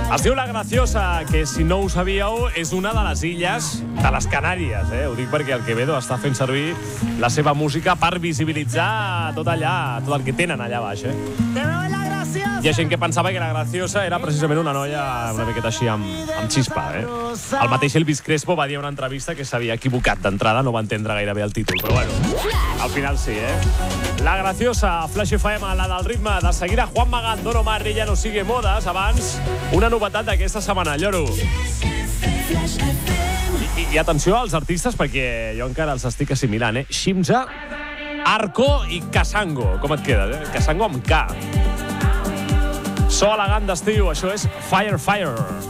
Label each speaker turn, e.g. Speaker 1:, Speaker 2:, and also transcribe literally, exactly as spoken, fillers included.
Speaker 1: Es diu La Graciosa, que si no ho sabíeu és una de les illes de les Canàries, eh? Ho dic perquè el Quevedo està fent servir la seva música per visibilitzar tot allà, tot el que tenen allà baix, eh? Hi ha gent que pensava que La Graciosa era precisament una noia una miqueta així amb, amb xispa, eh? El mateix Elvis Crespo va dir a una entrevista que s'havia equivocat d'entrada, no va entendre gairebé el títol, però bueno, al final sí, eh? La Graciosa, Flash F M, la del ritme. De seguida, Juan Magán, Don Omar, Ella no sigue modes. Abans, una novetat d'aquesta setmana, Lloro. I, i atenció als artistes, perquè jo encara els estic assimilant, eh? Shimza, Arco i Casango. Com et queda, eh? Casango amb K. So elegant d'estiu, això és Fire Fire.